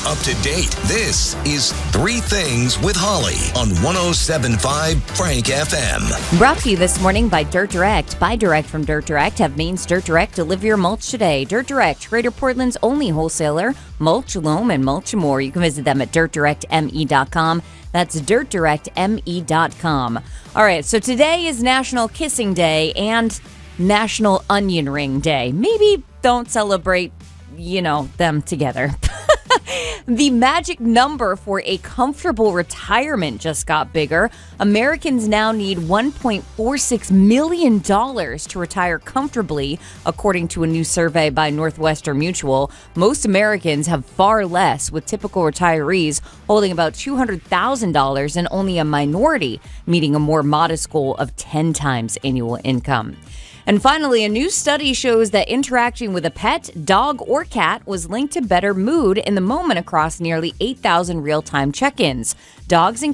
up to date. This is Three Things with Holly on 107.5 Frank FM. Brought to you this morning by Dirt Direct. Buy direct from Dirt Direct. Have Maine's Dirt Direct deliver your mulch today. Dirt Direct, Greater Portland's only wholesaler. Mulch, loam, and mulch and more. You can visit them at dirtdirectme.com. That's dirtdirectme.com. All right, so today is National Kissing Day and National Onion Ring Day. Maybe don't celebrate, them together. The magic number for a comfortable retirement just got bigger. Americans now need $1.46 million to retire comfortably, according to a new survey by Northwestern Mutual. Most Americans have far less, with typical retirees holding about $200,000 and only a minority meeting a more modest goal of 10 times annual income. And finally, a new study shows that interacting with a pet, dog, or cat was linked to better mood in the moment across nearly 8,000 real-time check-ins. Dogs and